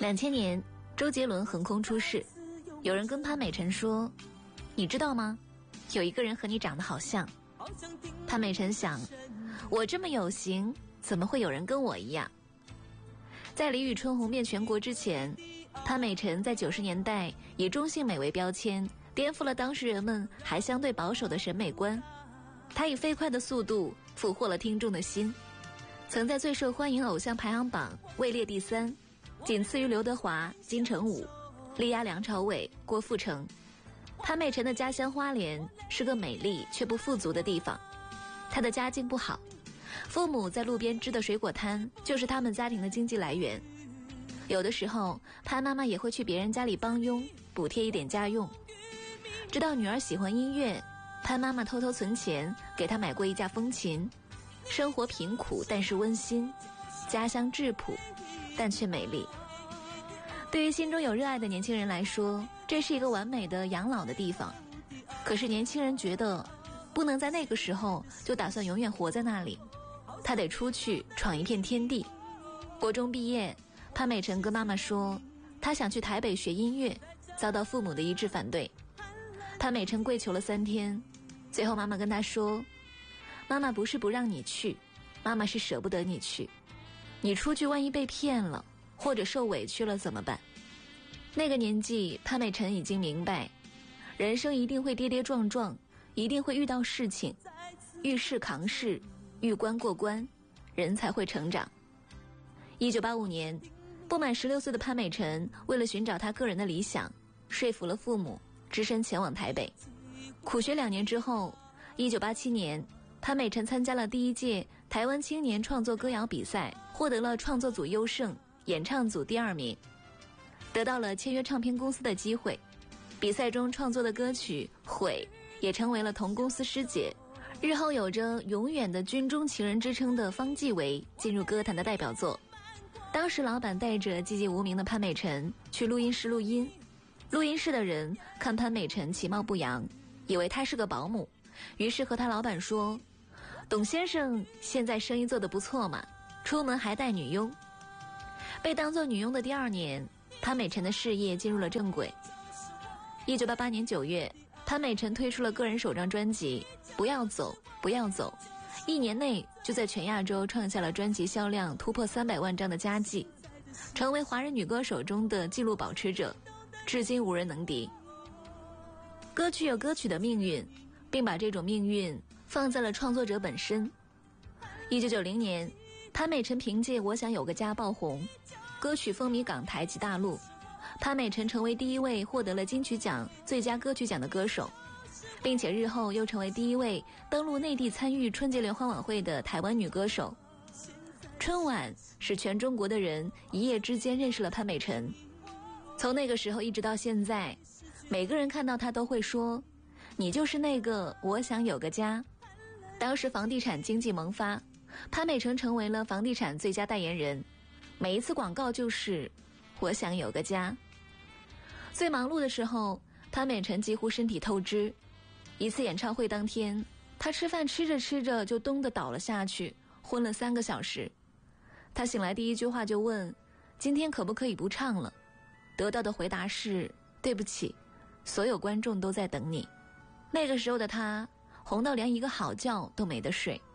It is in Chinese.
2000年，周杰伦横空出世，有人跟潘美辰说：“你知道吗？有一个人和你长得好像。”潘美辰想，我这么有型，怎么会有人跟我一样？在李宇春红遍全国之前，潘美辰在90年代以中性美为标签，颠覆了当时人们还相对保守的审美观。她以飞快的速度俘获了听众的心，曾在最受欢迎偶像排行榜位列第3，仅次于刘德华、金城武，力压梁朝伟、郭富城。潘美辰的家乡花莲是个美丽却不富足的地方，她的家境不好，父母在路边支的水果摊就是他们家庭的经济来源。有的时候，潘妈妈也会去别人家里帮佣，补贴一点家用。知道女儿喜欢音乐，潘妈妈偷偷存钱给她买过一架风琴。生活贫苦但是温馨，家乡质朴但却美丽。对于心中有热爱的年轻人来说，这是一个完美的养老的地方。可是年轻人觉得不能在那个时候就打算永远活在那里，他得出去闯一片天地。国中毕业，潘美辰跟妈妈说她想去台北学音乐，遭到父母的一致反对。潘美辰跪求了3天，最后妈妈跟她说，妈妈不是不让你去，妈妈是舍不得你去，你出去万一被骗了或者受委屈了怎么办？那个年纪，潘美辰已经明白，人生一定会跌跌撞撞，一定会遇到事情，遇事扛事，遇关过关，人才会成长。1985年，不满16岁的潘美辰为了寻找他个人的理想，说服了父母，只身前往台北。苦学2年之后，1987年，潘美辰参加了第1届台湾青年创作歌谣比赛，获得了创作组优胜，演唱组第2名，得到了签约唱片公司的机会。比赛中创作的歌曲《悔》也成为了同公司师姐，日后有着永远的军中情人之称的方季韦进入歌坛的代表作。当时老板带着寂寂无名的潘美辰去录音室录音，录音室的人看潘美辰其貌不扬，以为她是个保姆，于是和他老板说，董先生现在生意做得不错嘛，出门还带女佣。被当作女佣的第2年，潘美辰的事业进入了正轨。1988年9月，潘美辰推出了个人首张专辑《不要走不要走》，1年内就在全亚洲创下了专辑销量突破300万张的佳绩，成为华人女歌手中的纪录保持者，至今无人能敌。歌曲有歌曲的命运，并把这种命运放在了创作者本身。1990年，潘美辰凭借《我想有个家》爆红，歌曲风靡港台及大陆。潘美辰成为第1位获得了金曲奖最佳歌曲奖的歌手，并且日后又成为第1位登陆内地参与春节联欢晚会的台湾女歌手。春晚使全中国的人一夜之间认识了潘美辰。从那个时候一直到现在，每个人看到她都会说，你就是那个我想有个家。当时房地产经济萌发，潘美辰成为了房地产最佳代言人，每一次广告就是我想有个家。最忙碌的时候，潘美辰几乎身体透支。一次演唱会当天，她吃饭吃着吃着就咚地倒了下去，昏了3个小时。她醒来第一句话就问，今天可不可以不唱了？得到的回答是，对不起，所有观众都在等你。那个时候的她红到连一个好觉都没得睡。